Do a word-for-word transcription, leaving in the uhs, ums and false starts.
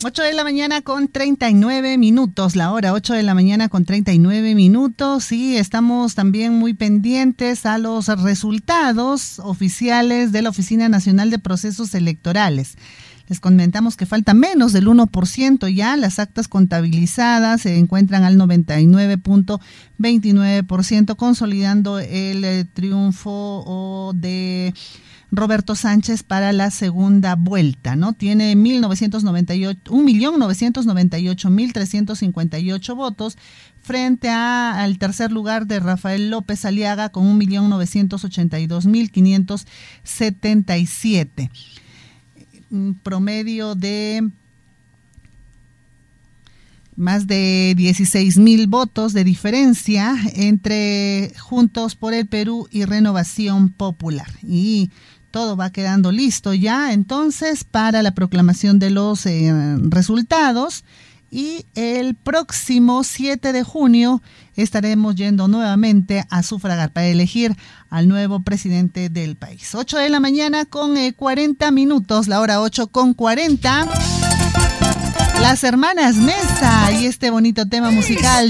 ocho de la mañana con treinta y nueve minutos, la hora ocho de la mañana con treinta y nueve minutos, y estamos también muy pendientes a los resultados oficiales de la Oficina Nacional de Procesos Electorales. Les comentamos que falta menos del uno por ciento ya, las actas contabilizadas se encuentran al noventa y nueve punto veintinueve por ciento, consolidando el eh, triunfo oh, de Roberto Sánchez para la segunda vuelta, ¿no? Tiene mil novecientos noventa y ocho, un millón novecientos noventa y ocho mil trescientos cincuenta y ocho votos frente a, al tercer lugar de Rafael López Aliaga con un millón novecientos ochenta y dos mil quinientos setenta y siete. Un promedio de más de dieciséis mil votos de diferencia entre Juntos por el Perú y Renovación Popular. Y todo va quedando listo ya entonces para la proclamación de los eh, resultados, y el próximo siete de junio estaremos yendo nuevamente a sufragar para elegir al nuevo presidente del país. ocho de la mañana con eh, cuarenta minutos, la hora ocho con cuarenta. Las hermanas Mesa y este bonito tema musical.